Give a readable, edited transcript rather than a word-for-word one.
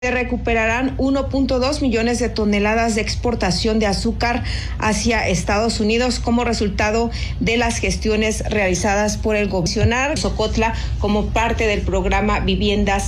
Se recuperarán 1.2 millones de toneladas de exportación de azúcar hacia Estados Unidos como resultado de las gestiones realizadas por el gobernador Socotla como parte del programa Viviendas